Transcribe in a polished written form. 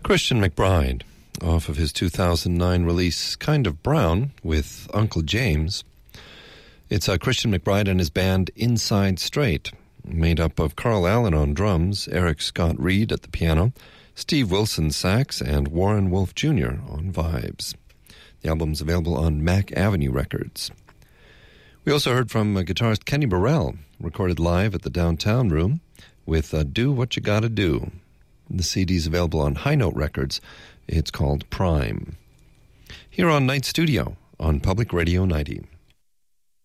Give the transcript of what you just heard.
Christian McBride, off of his 2009 release Kind of Brown with Uncle James. It's Christian McBride and his band Inside Straight, made up of Carl Allen on drums, Eric Scott Reed at the piano, Steve Wilson sax, and Warren Wolf Jr. on vibes. The album's available on Mac Avenue Records. We also heard from guitarist Kenny Burrell, recorded live at the Downtown Room with Do What You Gotta Do. The CD's available on High Note Records. It's called Prime. Here on Night Studio on Public Radio 90.